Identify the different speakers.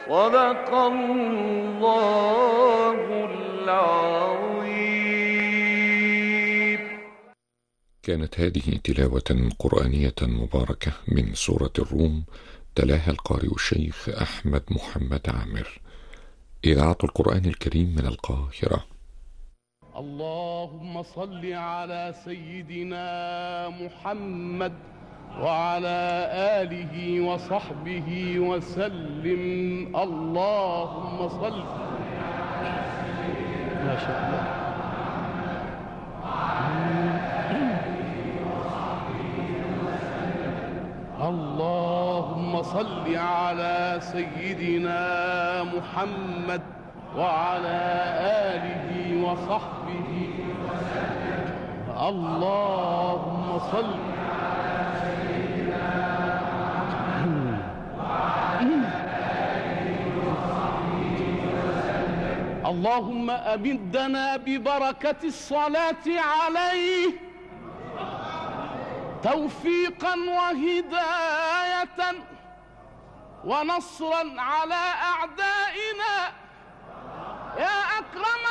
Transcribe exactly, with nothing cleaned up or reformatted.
Speaker 1: صدق الله العظيم.
Speaker 2: كانت هذه تلاوة قرآنية مباركة من سورة الروم، تلاها القارئ الشيخ أحمد محمد عامر. إذاعة القرآن الكريم من القاهرة.
Speaker 3: اللهم صل على سيدنا محمد وعلى آله وصحبه وسلم. اللهم صل. ما شاء الله. اللهم صل على سيدنا محمد وعلى آله وصحبه وسلم. اللهم صل. اللهم أمدنا ببركة الصلاة عليه توفيقا وهداية ونصرا على أعدائنا يا أكرم